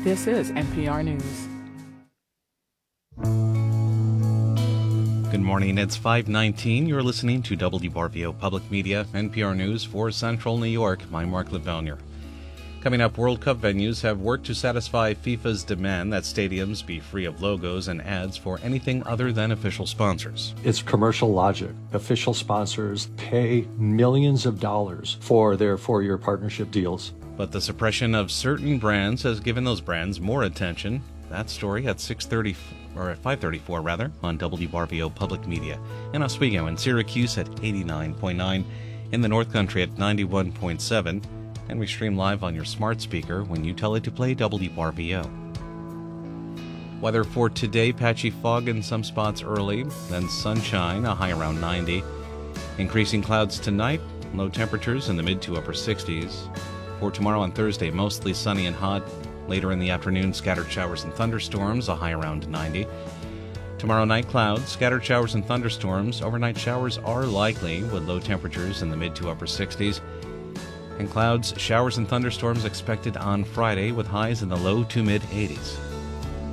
This is NPR News. Good morning. It's 5:19. You're listening to WRVO Public Media, NPR News for Central New York. I'm Mark LaValnier. Coming up, World Cup venues have worked to satisfy FIFA's demand that stadiums be free of logos and ads for anything other than official sponsors. It's commercial logic. Official sponsors pay millions of dollars for their four-year partnership deals. But the suppression of certain brands has given those brands more attention. That story at 5:34 on WRVO Public Media. In Oswego and Syracuse at 89.9, in the North Country at 91.7, and we stream live on your smart speaker when you tell it to play WRVO. Weather for today, patchy fog in some spots early, then sunshine, a high around 90. Increasing clouds tonight, low temperatures in the mid to upper 60s. For tomorrow and Thursday, mostly sunny and hot. Later in the afternoon, scattered showers and thunderstorms, a high around 90. Tomorrow night, clouds, scattered showers and thunderstorms. Overnight showers are likely with low temperatures in the mid to upper 60s. And clouds, showers and thunderstorms expected on Friday with highs in the low to mid 80s.